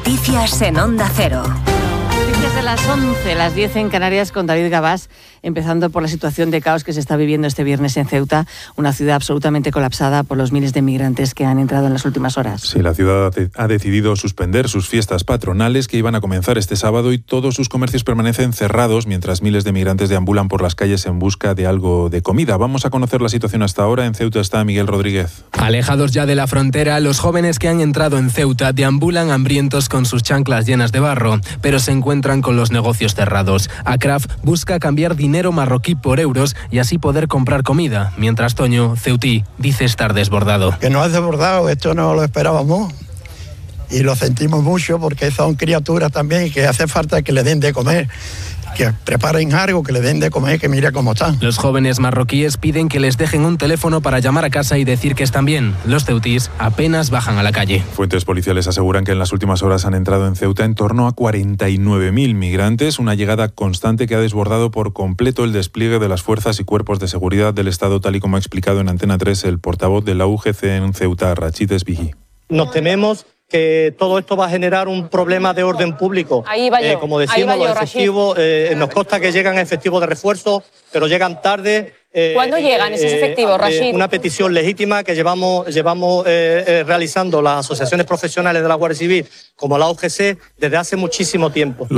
Noticias en Onda Cero. Noticias de las 11, las 10 en Canarias con David Gabás, empezando por la situación de caos que se está viviendo este viernes en Ceuta, una ciudad absolutamente colapsada por los miles de migrantes que han entrado en las últimas horas. Sí, la ciudad ha decidido suspender sus fiestas patronales que iban a comenzar este sábado y todos sus comercios permanecen cerrados mientras miles de migrantes deambulan por las calles en busca de algo de comida. Vamos a conocer la situación hasta ahora. En Ceuta está Miguel Rodríguez. Alejados ya de la frontera, los jóvenes que han entrado en Ceuta deambulan hambrientos con sus chanclas llenas de barro, pero se encuentran con los negocios cerrados. Akraf busca cambiar dinero marroquí por euros y así poder comprar comida, mientras Toño, ceutí, dice estar desbordado. Que no es desbordado, esto no lo esperábamos y lo sentimos mucho porque son criaturas también que hace falta que le den de comer, que preparen algo, que le den de comer, que mire cómo están. Los jóvenes marroquíes piden que les dejen un teléfono para llamar a casa y decir que están bien. Los ceutís apenas bajan a la calle. Fuentes policiales aseguran que en las últimas horas han entrado en Ceuta en torno a 49.000 migrantes, una llegada constante que ha desbordado por completo el despliegue de las fuerzas y cuerpos de seguridad del Estado, tal y como ha explicado en Antena 3 el portavoz de la UGC en Ceuta, Rachid Esbighi. Nos tememos que todo esto va a generar un problema de orden público. Como decimos, los efectivos, nos consta que llegan efectivos de refuerzo, pero llegan tarde. ¿Cuándo llegan esos efectivos, Rachid? Una petición legítima que llevamos realizando las asociaciones profesionales de la Guardia Civil, como la UGC, desde hace muchísimo tiempo.